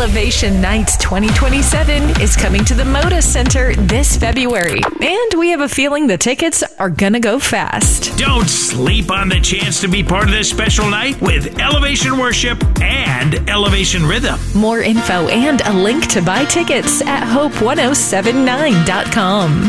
Elevation Nights 2027 is coming to the Moda Center this February, and we have a feeling the tickets are gonna go fast. Don't sleep on the chance to be part of this special night with Elevation Worship and Elevation Rhythm. More info and a link to buy tickets at hope1079.com.